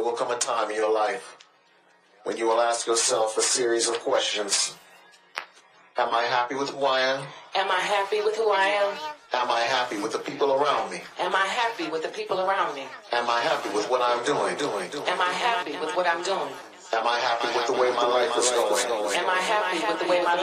will come a time in your life when you will ask yourself a series of questions. Am I happy with who I am? Am I happy with who I am? Am I happy with the people around me? Am I happy with the people around me? Am I happy with what I'm doing? Am I happy with what I'm doing? Am I happy with the way my life is going? Am I happy with the way my